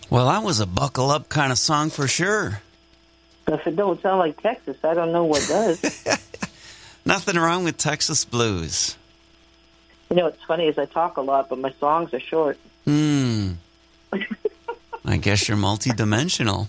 Well, that was a buckle up kind of song for sure. If it don't sound like Texas, I don't know what does. Nothing wrong with Texas blues. You know, what's funny is I talk a lot, but my songs are short. I guess you're multidimensional.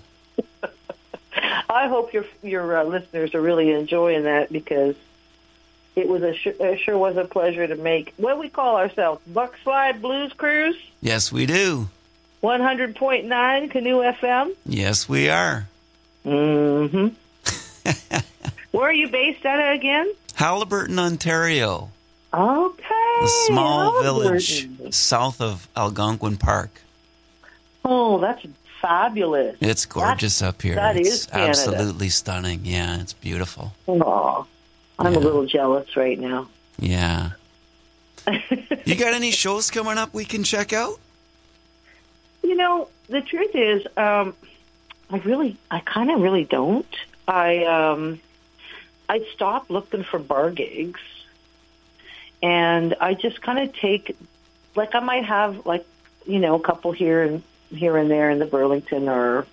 I hope your listeners are really enjoying that, because it was sure was a pleasure to make what we call ourselves, Buckslide Blues Cruise. Yes, we do. 100.9 Canoe FM. Yes, we are. Mm-hmm. Where are you based out of again? Haliburton, Ontario. Okay. A small Haliburton. village south of Algonquin Park. Oh, that's fabulous. It's gorgeous up here. That it's is Canada. Absolutely stunning. Yeah, it's beautiful. Oh, I'm a little jealous right now. Yeah. You got any shows coming up we can check out? You know, the truth is, I kind of really don't. I stopped looking for bar gigs, and I just kind of take, like, I might have, like, you know, a couple here and there in the Burlington or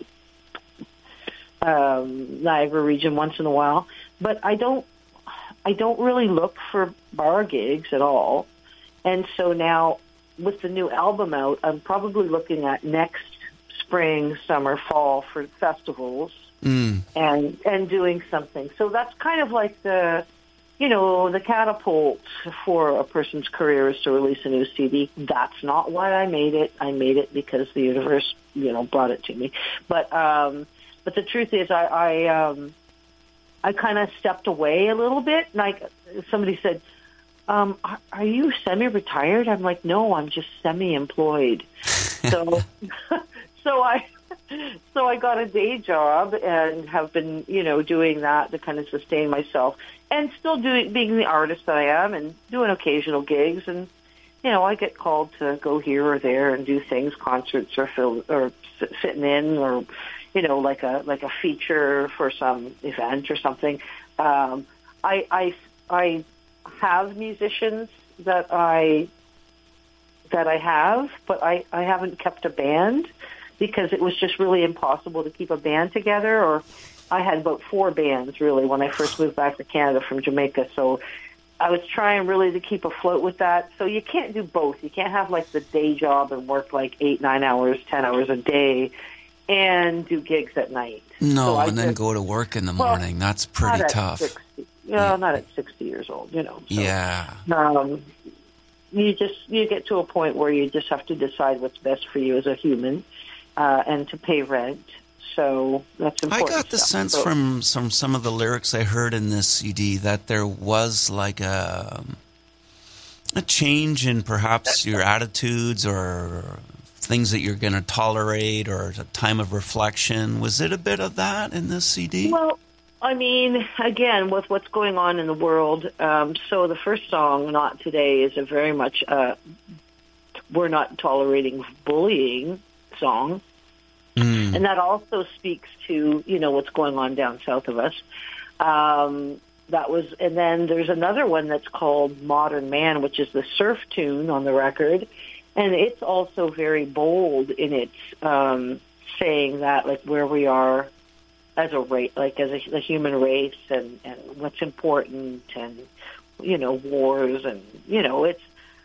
Niagara region once in a while, but I don't really look for bar gigs at all. And so now, with the new album out, I'm probably looking at next spring, summer, fall for festivals and doing something. So that's kind of like the catapult for a person's career is to release a new CD. That's not why I made it. I made it because the universe, brought it to me. But the truth is, I kind of stepped away a little bit. Like somebody said, are you semi-retired? I'm like, no, I'm just semi-employed. So I got a day job and have been, doing that to kind of sustain myself, and still being the artist that I am and doing occasional gigs. And, I get called to go here or there and do things, concerts or sitting in, or, like a feature for some event or something. I have musicians that I have, but I haven't kept a band because it was just really impossible to keep a band together. Or I had about 4 bands really when I first moved back to Canada from Jamaica. So I was trying really to keep afloat with that. So you can't do both. You can't have like the day job and work like 8, 9 hours, 10 hours a day and do gigs at night. No, and then go to work in the morning. That's pretty tough. 60. Not at 60 years old, So, yeah. You get to a point where you just have to decide what's best for you as a human, and to pay rent. So that's important. I got the sense from some of the lyrics I heard in this CD that there was like a change in perhaps your attitudes or things that you're going to tolerate, or a time of reflection. Was it a bit of that in this CD? Well, I mean, again, with what's going on in the world, so the first song, Not Today, is a very much we're not tolerating bullying song. And that also speaks to, what's going on down south of us. And then there's another one that's called Modern Man, which is the surf tune on the record. And it's also very bold in its saying that, like, where we are as a race, like as a human race, and what's important, and wars, and it's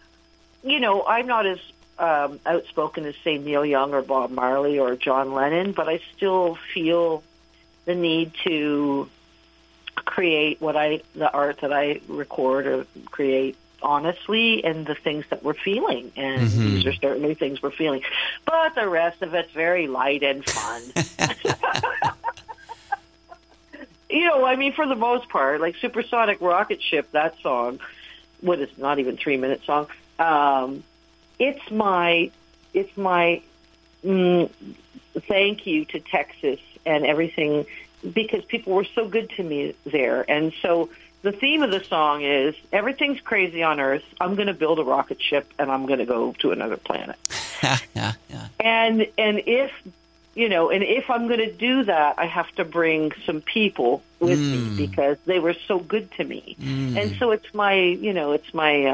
I'm not as outspoken as say Neil Young or Bob Marley or John Lennon, but I still feel the need to create the art that I record or create honestly, and the things that we're feeling, and these are certainly things we're feeling, but the rest of it's very light and fun. I mean, for the most part, like Supersonic Rocket Ship, that song, what is not even 3-minute song, it's my thank you to Texas and everything, because people were so good to me there. And so the theme of the song is, everything's crazy on Earth. I'm going to build a rocket ship and I'm going to go to another planet. Yeah. And if I'm going to do that, I have to bring some people with me, because they were so good to me. And so it's my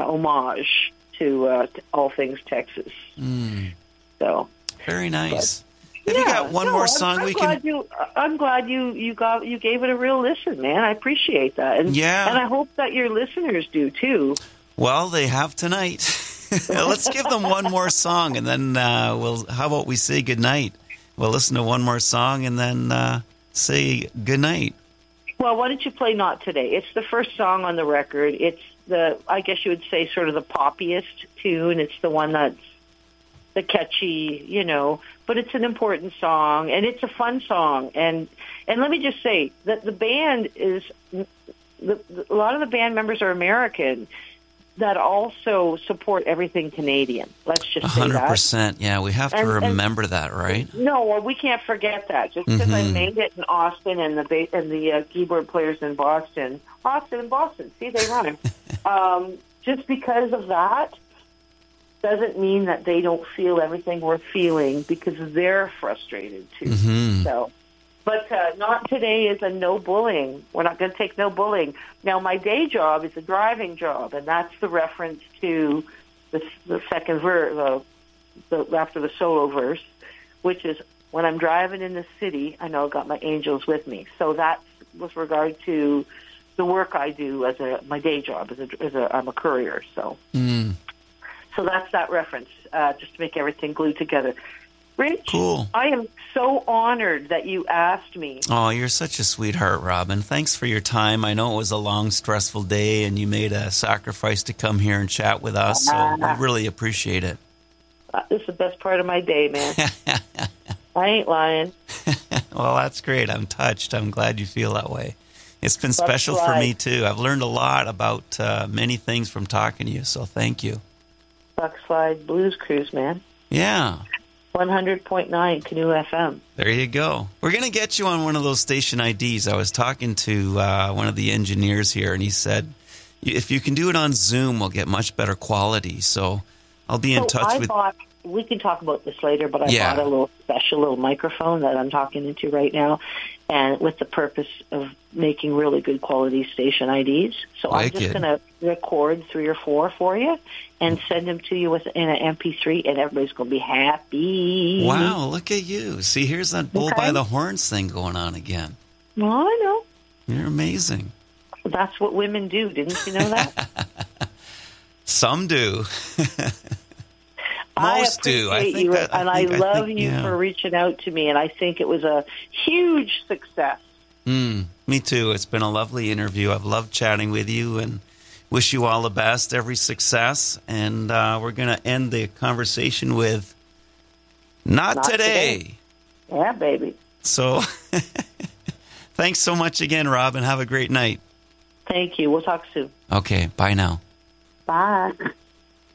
homage to all things Texas. So very nice. Have you got one more song we can? I'm glad you gave it a real listen, man. I appreciate that, and I hope that your listeners do too. Well, they have tonight. Let's give them one more song, and then how about we say goodnight? We'll listen to one more song, and then say goodnight. Well, why don't you play Not Today? It's the first song on the record. It's I guess you would say, sort of the poppiest tune. It's the one that's the catchy, but it's an important song, and it's a fun song. And let me just say that the band is, a lot of the band members are American that also support everything Canadian. Let's just say 100%. Yeah, we have to remember that, right? No, well, we can't forget that. Just because I made it in Austin and the keyboard players in Boston. Austin and Boston. See, they run it. Just because of that doesn't mean that they don't feel everything we're feeling, because they're frustrated too. So, but Not Today is a no bullying. We're not going to take no bullying. Now, my day job is a driving job, and that's the reference to the second verse, after the solo verse, which is, when I'm driving in the city, I know I've got my angels with me. So that's with regard to the work I do as my day job. I'm a courier, so. So that's that reference, just to make everything glued together. Rich, cool. I am so honored that you asked me. Oh, you're such a sweetheart, Robin. Thanks for your time. I know it was a long, stressful day, and you made a sacrifice to come here and chat with us, so we really appreciate it. This is the best part of my day, man. I ain't lying. Well, that's great. I'm touched. I'm glad you feel that way. It's been special for me, too. I've learned a lot about many things from talking to you, so thank you. Buckslide Blues Cruise, man. Yeah. 100.9 Canoe FM. There you go. We're going to get you on one of those station IDs. I was talking to one of the engineers here, and he said, if you can do it on Zoom, we'll get much better quality. So I'll be in touch with... We can talk about this later, but I bought a special little microphone that I'm talking into right now, and with the purpose of making really good quality station IDs. So I'm just going to record 3 or 4 for you and send them to you in an MP3, and everybody's going to be happy. Wow, look at you. See, here's that bull by the horns thing going on again. Well, I know. You're amazing. That's what women do. Didn't you know that? Some do. Most do. I love you for reaching out to me, and I think it was a huge success. Me too. It's been a lovely interview. I've loved chatting with you, and wish you all the best, every success. And we're going to end the conversation with Not today. Yeah, baby. So thanks so much again, Robin. Have a great night. Thank you. We'll talk soon. Okay. Bye now. Bye.